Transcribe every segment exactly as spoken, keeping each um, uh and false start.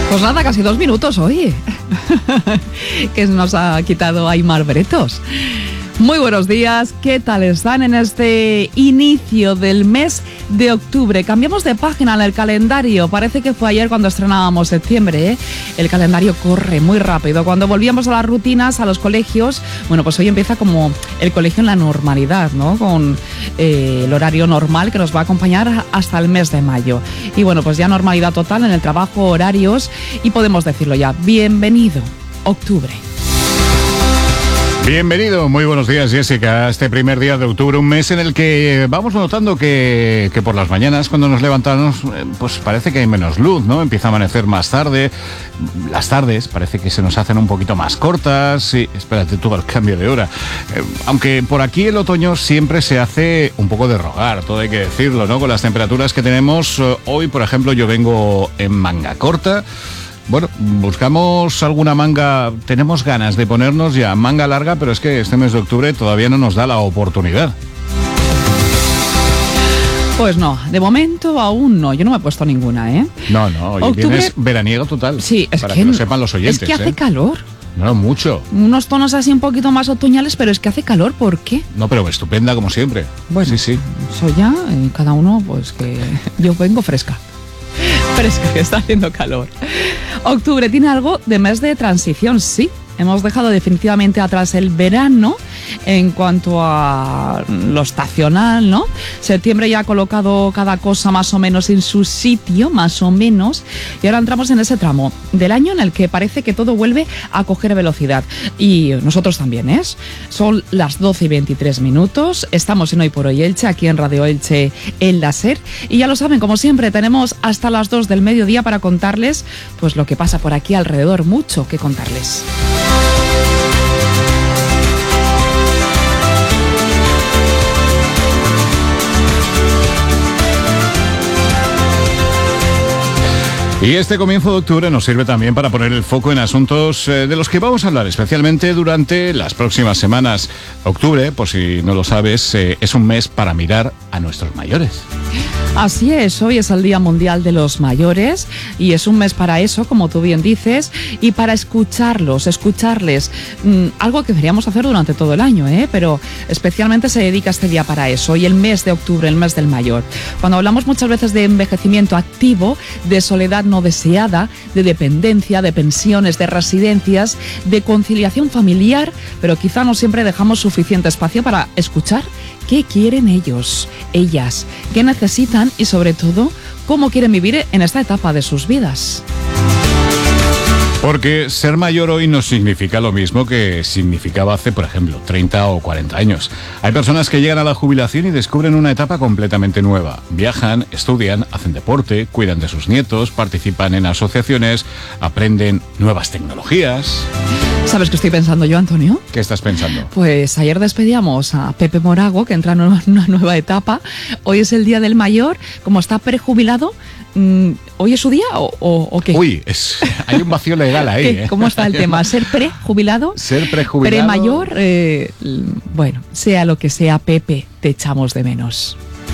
Pues nada, casi dos minutos hoy, que nos ha quitado Aymar Bretos. Muy buenos días, ¿qué tal están en este inicio del mes de octubre? Cambiamos de página en el calendario, parece que fue ayer cuando estrenábamos septiembre, ¿eh? El calendario corre muy rápido. Cuando volvíamos a las rutinas, a los colegios, bueno, pues hoy empieza como el colegio en la normalidad, ¿no? Con eh, el horario normal que nos va a acompañar hasta el mes de mayo. Y bueno, pues ya normalidad total en el trabajo, horarios, y podemos decirlo ya, bienvenido, octubre. Bienvenido, muy buenos días, Jessica, a este primer día de octubre, un mes en el que vamos notando que, que por las mañanas cuando nos levantamos, pues parece que hay menos luz, ¿no? Empieza a amanecer más tarde, las tardes parece que se nos hacen un poquito más cortas, y espérate tú al cambio de hora, eh, aunque por aquí el otoño siempre se hace un poco de rogar, todo hay que decirlo, ¿no? Con las temperaturas que tenemos, hoy por ejemplo yo vengo en manga corta. Bueno, buscamos alguna manga, tenemos ganas de ponernos ya manga larga, pero es que este mes de octubre todavía no nos da la oportunidad. Pues no, de momento aún no, yo no me he puesto ninguna, ¿eh? No, no, hoy octubre... tienes veraniego total. Sí, es para que, que lo sepan los oyentes. Es que hace ¿eh? calor. No, mucho. Unos tonos así un poquito más otoñales, pero es que hace calor, ¿por qué? No, pero estupenda como siempre. Bueno, sí, sí. Eso ya, eh, cada uno, pues que yo vengo fresca. Fresca, que está haciendo calor. Octubre tiene algo de mes de transición, sí. Hemos dejado definitivamente atrás el verano en cuanto a lo estacional, ¿no? Septiembre ya ha colocado cada cosa más o menos en su sitio, más o menos, y ahora entramos en ese tramo del año en el que parece que todo vuelve a coger velocidad. Y nosotros también, ¿eh? Son las doce y veintitrés minutos, estamos en Hoy por Hoy Elche, aquí en Radio Elche, en la SER, y ya lo saben, como siempre, tenemos hasta las dos del mediodía para contarles pues lo que pasa por aquí alrededor, mucho que contarles. Y este comienzo de octubre nos sirve también para poner el foco en asuntos eh, de los que vamos a hablar especialmente durante las próximas semanas. Octubre, por si no lo sabes, eh, es un mes para mirar a nuestros mayores. Así es, hoy es el Día Mundial de los Mayores y es un mes para eso, como tú bien dices, y para escucharlos, escucharles, mmm, algo que deberíamos hacer durante todo el año, ¿eh? Pero especialmente se dedica este día para eso, y el mes de octubre, el mes del mayor. Cuando hablamos muchas veces de envejecimiento activo, de soledad no deseada, de dependencia, de pensiones, de residencias, de conciliación familiar, pero quizá no siempre dejamos suficiente espacio para escuchar qué quieren ellos, ellas, qué necesitan y sobre todo cómo quieren vivir en esta etapa de sus vidas. Porque ser mayor hoy no significa lo mismo que significaba hace, por ejemplo, treinta o cuarenta años. Hay personas que llegan a la jubilación y descubren una etapa completamente nueva. Viajan, estudian, hacen deporte, cuidan de sus nietos, participan en asociaciones, aprenden nuevas tecnologías. ¿Sabes qué estoy pensando yo, Antonio? ¿Qué estás pensando? Pues ayer despedíamos a Pepe Morago, que entra en una nueva etapa. Hoy es el Día del Mayor. Como está prejubilado, ¿hoy es su día o, o, o qué? Uy, es, hay un vacío legal ahí. ¿eh? ¿Cómo está el tema? ¿Ser prejubilado? Ser prejubilado. Premayor, eh, bueno, sea lo que sea, Pepe, te echamos de menos.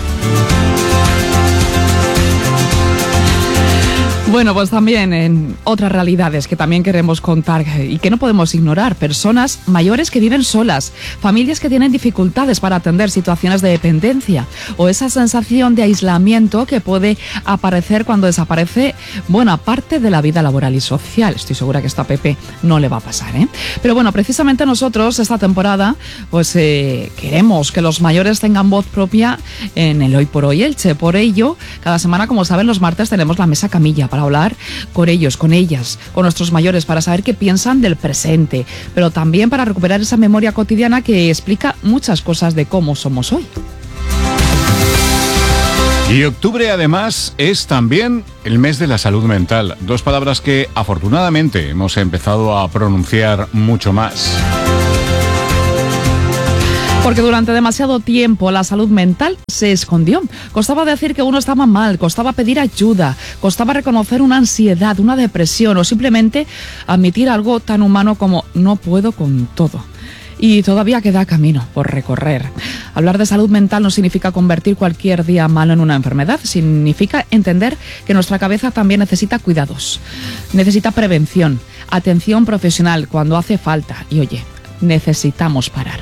Bueno, pues también en otras realidades que también queremos contar y que no podemos ignorar, personas mayores que viven solas, familias que tienen dificultades para atender situaciones de dependencia o esa sensación de aislamiento que puede aparecer cuando desaparece buena parte de la vida laboral y social. Estoy segura que esto a Pepe no le va a pasar, ¿eh? Pero bueno, precisamente nosotros esta temporada pues eh, queremos que los mayores tengan voz propia en el Hoy por Hoy Elche. Por ello, cada semana, como saben, los martes tenemos la mesa camilla para hablar con ellos, con ellas, con nuestros mayores, para saber qué piensan del presente, pero también para recuperar esa memoria cotidiana que explica muchas cosas de cómo somos hoy. Y octubre además es también el mes de la salud mental, dos palabras que afortunadamente hemos empezado a pronunciar mucho más. Porque durante demasiado tiempo la salud mental se escondió. Costaba decir que uno estaba mal, costaba pedir ayuda, costaba reconocer una ansiedad, una depresión o simplemente admitir algo tan humano como no puedo con todo. Y todavía queda camino por recorrer. Hablar de salud mental no significa convertir cualquier día malo en una enfermedad, significa entender que nuestra cabeza también necesita cuidados, necesita prevención, atención profesional cuando hace falta. Y oye, necesitamos parar.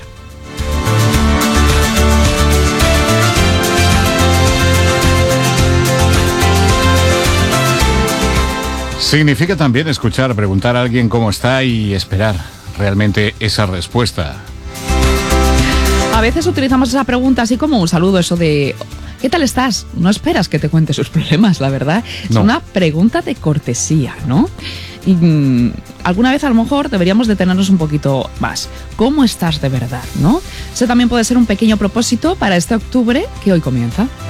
Significa también escuchar, preguntar a alguien cómo está y esperar realmente esa respuesta. A veces utilizamos esa pregunta así como un saludo, eso de ¿qué tal estás? No esperas que te cuente sus problemas, la verdad. No. Es una pregunta de cortesía, ¿no? Y mmm, alguna vez a lo mejor deberíamos detenernos un poquito más. ¿Cómo estás de verdad, no? Ese también puede ser un pequeño propósito para este octubre que hoy comienza.